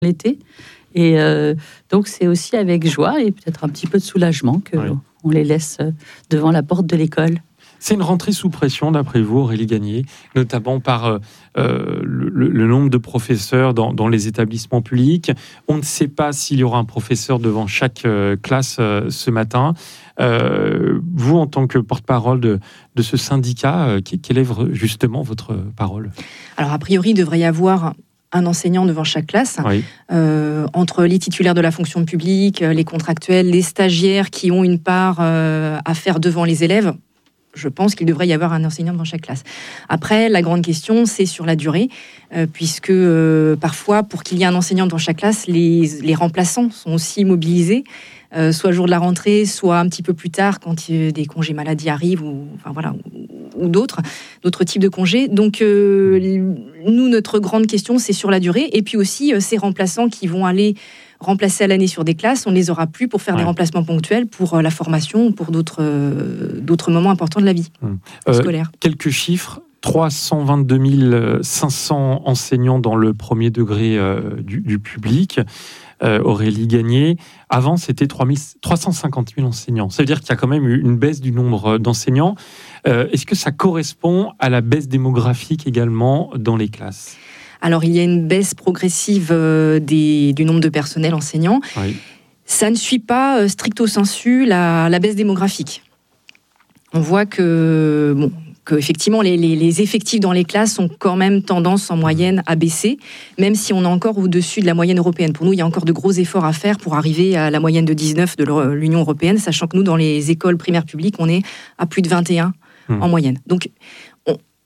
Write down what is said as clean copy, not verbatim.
l'été. Et donc, c'est aussi avec joie et peut-être un petit peu de soulagement qu'on les laisse devant la porte de l'école. C'est une rentrée sous pression, d'après vous, Aurélie Gagné, notamment par le nombre de professeurs dans les établissements publics. On ne sait pas s'il y aura un professeur devant chaque classe ce matin. Vous, en tant que porte-parole de ce syndicat, quelle est justement votre parole ? Alors, a priori, il devrait y avoir un enseignant devant chaque classe, entre les titulaires de la fonction publique, les contractuels, les stagiaires qui ont une part à faire devant les élèves. Je pense qu'il devrait y avoir un enseignant devant chaque classe. Après, la grande question, c'est sur la durée, puisque parfois, pour qu'il y ait un enseignant devant chaque classe, les remplaçants sont aussi mobilisés, soit le jour de la rentrée, soit un petit peu plus tard, quand des congés maladie arrivent, ou d'autres types de congés. Donc, nous, notre grande question, c'est sur la durée, et puis aussi ces remplaçants qui vont aller remplacer à l'année sur des classes, on ne les aura plus pour faire des remplacements ponctuels pour la formation ou pour d'autres moments importants de la vie scolaire. Quelques chiffres. 322 500 enseignants dans le premier degré du public. Aurélie Gagné. Avant, c'était 350 000 enseignants. Ça veut dire qu'il y a quand même eu une baisse du nombre d'enseignants. Est-ce que ça correspond à la baisse démographique également dans les classes ? Alors, il y a une baisse progressive du nombre de personnels enseignants. Oui. Ça ne suit pas stricto sensu la baisse démographique. On voit que effectivement, les effectifs dans les classes ont quand même tendance en moyenne à baisser, même si on est encore au-dessus de la moyenne européenne. Pour nous, il y a encore de gros efforts à faire pour arriver à la moyenne de 19 de l'Union européenne, sachant que nous, dans les écoles primaires publiques, on est à plus de 21 en moyenne. Donc,